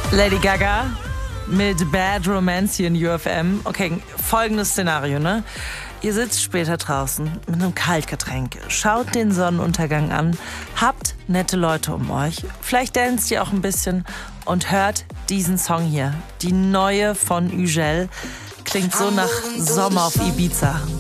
Lady Gaga mit Bad Romance hier in UFM. Okay, folgendes Szenario, ne? Ihr sitzt später draußen mit einem Kaltgetränk, schaut den Sonnenuntergang an, habt nette Leute um euch, vielleicht danst ihr auch ein bisschen und hört diesen Song hier. Die neue von Ugel klingt so nach Sommer auf Ibiza.